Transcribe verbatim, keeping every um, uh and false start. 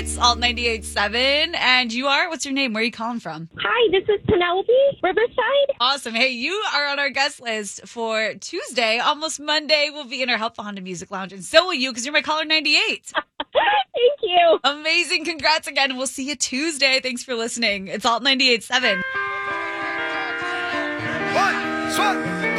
It's Alt ninety-eight point seven. And you are? What's your name? Where are you calling from? Hi, this is Penelope, Riverside. Awesome. Hey, you are on our guest list for Tuesday. Almost Monday. We'll be in our Help Honda Music Lounge. And so will you, because you're my caller ninety-eight. Thank you. Amazing. Congrats again. We'll see you Tuesday. Thanks for listening. It's Alt ninety-eight point seven. One, one.